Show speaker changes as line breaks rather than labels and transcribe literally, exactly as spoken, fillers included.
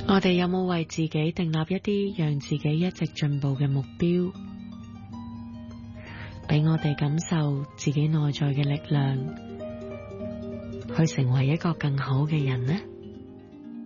我哋有冇為自己訂立一啲讓自己一直進步嘅目標，俾我哋感受自己內在嘅力量，去成為一個更好嘅人呢？